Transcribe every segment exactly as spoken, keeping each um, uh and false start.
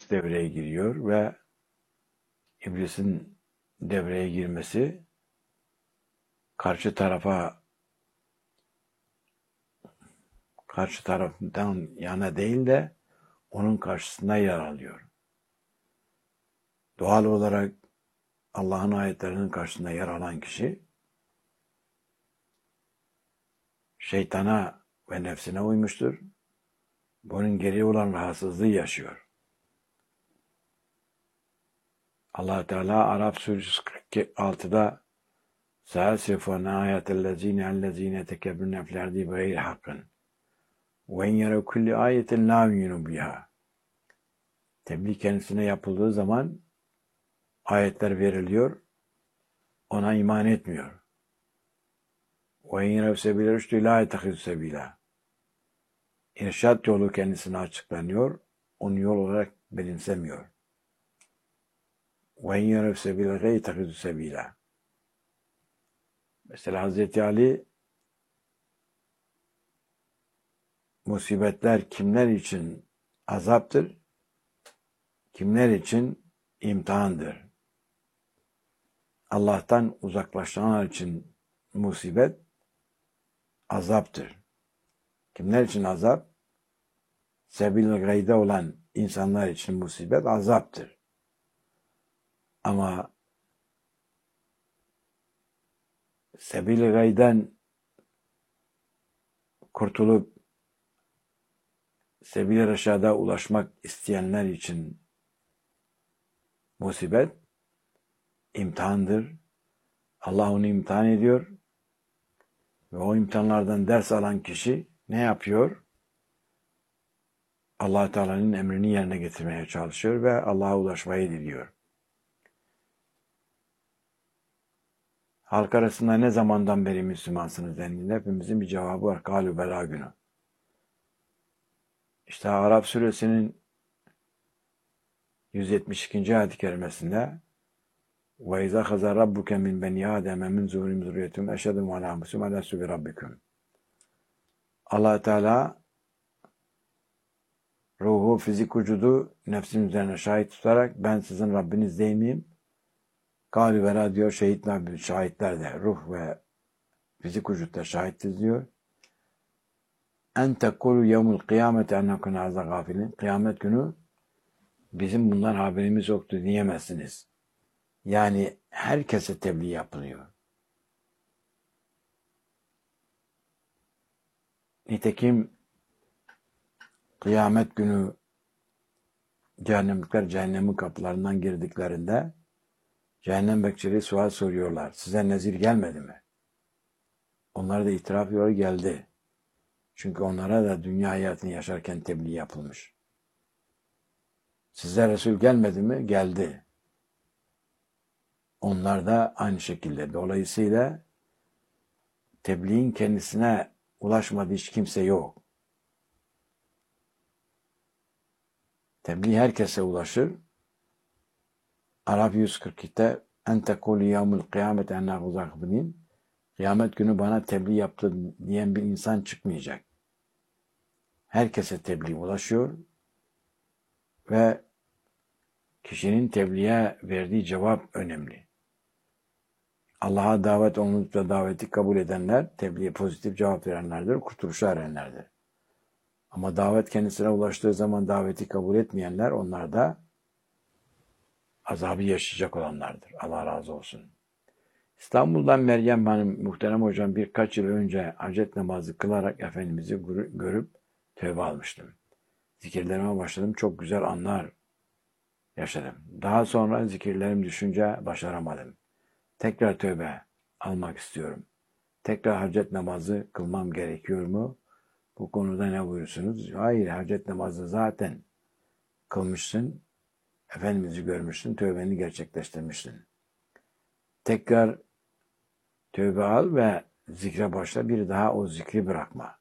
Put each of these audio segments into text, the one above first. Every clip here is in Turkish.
iblis devreye giriyor ve iblisin devreye girmesi karşı tarafa karşı taraftan yana değil de onun karşısında yer alıyor. Doğal olarak Allah'ın ayetlerinin karşısında yer alan kişi şeytana ve nefsine uymuştur. Bunun geriye olan rahatsızlığı yaşıyor. Allah Teala Arap suresi kırk altıda "Sâsifûne âyetellezîne ellezîne tekebbürne fil ardı bighayri hakkın ve en yerev kulli âyetin lâ yu'minu biha." Tebliğ kendisine yapıldığı zaman ayetler veriliyor, ona iman etmiyor. Ve en yerev sebîle rüştü lâ yetehizü sebîlâ. İrşad yolu kendisine açıklanıyor, onu yol olarak benimsemiyor. Ve en yerev sebîle gayri yetehizü sebîlâ. Mesela Hazreti Ali musibetler kimler için azaptır, kimler için imtihandır. Allah'tan uzaklaşanlar için musibet azaptır. Kimler için azap? Sebil-i gayde olan insanlar için musibet azaptır. Ama sebil-i gayden kurtulup sebil-i reşada ulaşmak isteyenler için musibet imtihandır. Allah onu imtihan ediyor ve o imtihanlardan ders alan kişi ne yapıyor? Allah Teala'nın emrini yerine getirmeye çalışıyor ve Allah'a ulaşmayı diliyor. Halk arasında ne zamandan beri Müslümansınız dendiğinde hepimizin bir cevabı var. Kâlû belâ günü. İşte Arap suresinin yüz yetmiş ikinci ayet-i kerimesinde وَاِذَا خَزَ رَبُّكَ مِنْ بَنِي آدَمَ مِنْ زُهُرِهِمْ ذُرِّيَّتَهُمْ اَشْهَدُهُمْ عَلَى أَنفُسِهِمْ أَلَسْتُ بِرَبِّكُمْ. Allah Teala ruhu, fizik vücudu nefsin üzerine şahit tutarak ben sizin Rabbiniz değil miyim? Kâlû belâ diyor, şehitler, şahitler de ruh ve fizik vücutta şahitiz diyor. En tekulu yevmul kıyameti ennekun azza gafilin. Kıyamet günü bizim bundan haberimiz yoktu diyemezsiniz. Yani herkese tebliğ yapılıyor. Nitekim kıyamet günü cehennemlikler cehennemin kapılarından girdiklerinde cehennem bekçileri sual soruyorlar. Size nezir gelmedi mi? Onlar da itiraf ediyor, geldi. Çünkü onlara da dünya hayatını yaşarken tebliğ yapılmış. Size Resul gelmedi mi? Geldi. Onlar da aynı şekilde. Dolayısıyla tebliğin kendisine ulaşmadığı hiç kimse yok. Tebliğ herkese ulaşır. Arap yüz kırk ikide en tekûlü yevmül kıyamet ennâ uzakbinin. Kıyamet günü bana tebliğ yaptı diyen bir insan çıkmayacak. Herkese tebliğ ulaşıyor ve kişinin tebliğe verdiği cevap önemli. Allah'a davet olunup da daveti kabul edenler, tebliğe pozitif cevap verenlerdir, kurtuluşa erenlerdir. Ama davet kendisine ulaştığı zaman daveti kabul etmeyenler, onlar da azabı yaşayacak olanlardır. Allah razı olsun. İstanbul'dan Meryem Hanım, muhterem hocam, birkaç yıl önce hacet namazı kılarak Efendimiz'i görüp tövbe almıştım. Zikirlerime başladım. Çok güzel anlar yaşadım. Daha sonra zikirlerim düşünce başaramadım. Tekrar tövbe almak istiyorum. Tekrar hacet namazı kılmam gerekiyor mu? Bu konuda ne buyursunuz? Hayır, hacet namazı zaten kılmışsın. Efendimiz'i görmüşsün, tövbeni gerçekleştirmişsin. Tekrar tövbe al ve zikre başla, bir daha o zikri bırakma.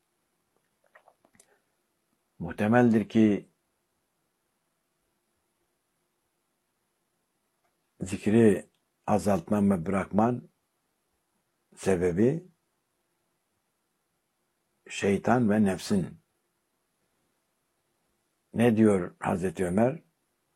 Muhtemeldir ki zikri azaltman ve bırakman sebebi şeytan ve nefsin. Ne diyor Hazreti Ömer?